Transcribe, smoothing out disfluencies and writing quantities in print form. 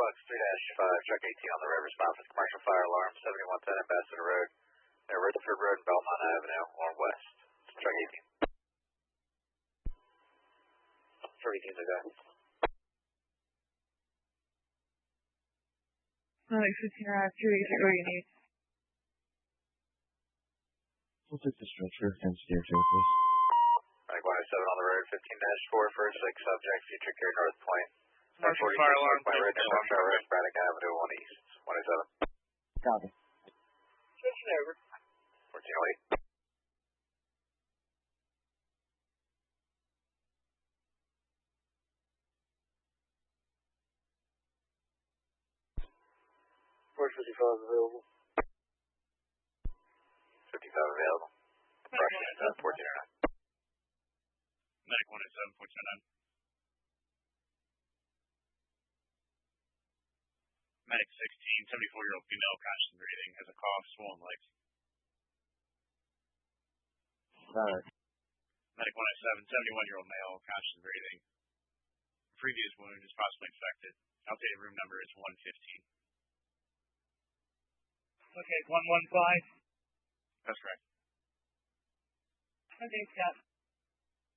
Alex 3-5, truck 18 on the road, responsive commercial fire alarm, 7110 Ambassador Road, near Rutherford Road and Belmont Avenue, or west. Truck 18. Truck 18's a go. Alex 15 arrived, 2 weeks ago you need. We'll take the stretcher and steer to it, please. Mike 107 on the road, 15-4, first 6 subjects, future care North Point. Commercial fire alarm, by Red North Shore Road, Braddock Avenue, 1 East, 107. Copy. Switching over. 1408. Where's 55 available? 55 available. Approximate 1409. Medic 107, 1409. Medic 16, 74-year-old female, conscious and breathing, has a cough, swollen legs. Alright. Medic 107, 71-year-old male, conscious and breathing. Previous wound is possibly infected. Outdated room number is 115. Okay, 115. That's correct. Okay, Scott.